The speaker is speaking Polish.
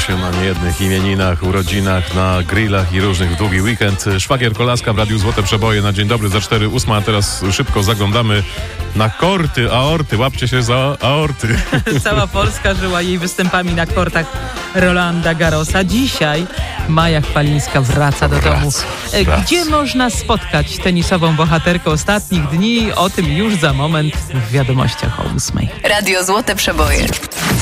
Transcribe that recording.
się na niejednych imieninach, urodzinach, na grillach i różnych długi weekend. Szwagier Kolaska w Radiu Złote Przeboje na dzień dobry za 4:08, a teraz szybko zaglądamy na korty, aorty. Łapcie się za aorty. Cała Polska żyła jej występami na kortach Rolanda Garrosa. Dzisiaj Maja Chwalińska wraca do domu, gdzie można spotkać tenisową bohaterkę ostatnich dni. O tym już za moment w wiadomościach o 8:00. Radio Złote Przeboje.